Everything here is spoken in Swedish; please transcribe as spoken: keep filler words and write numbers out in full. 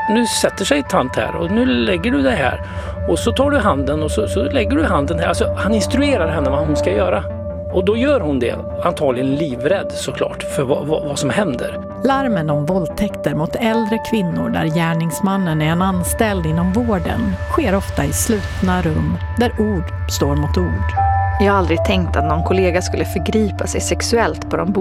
nu sätter sig tant här och nu lägger du det här. Och så tar du handen och så, så lägger du handen här. Alltså, han instruerar henne vad hon ska göra. Och då gör hon det, antagligen livrädd såklart, för vad, vad, vad som händer. Larmen om våldtäkter mot äldre kvinnor där gärningsmannen är en anställd inom vården sker ofta i slutna rum där ord står mot ord. Jag har aldrig tänkt att någon kollega skulle förgripa sig sexuellt på de